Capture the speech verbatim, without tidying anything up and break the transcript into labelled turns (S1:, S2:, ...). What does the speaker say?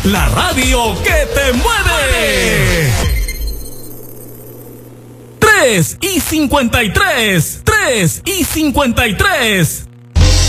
S1: la radio que te mueve. tres y cincuenta y tres, tres y cincuenta y tres.